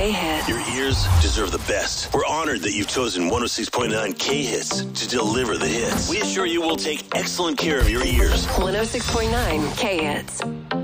K-Hits. Your ears deserve the best. We're honored that you've chosen 106.9 K-Hits to deliver the hits. We assure you we'll take excellent care of your ears. 106.9 K-Hits.